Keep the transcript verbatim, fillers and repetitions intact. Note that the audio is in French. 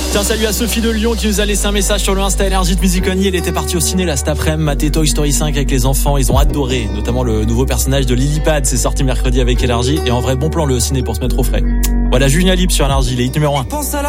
Tiens, salut à Sophie de Lyon qui nous a laissé un message sur le Insta Énergie de Music Only. Elle était partie au ciné là cet après-midi, mater Toy Story cinq avec les enfants. Ils ont adoré, notamment le nouveau personnage de Lilypad. C'est sorti mercredi avec Énergie. Et en vrai, bon plan le ciné pour se mettre au frais. Voilà, Julien Libre sur Énergie, les hits numéro un.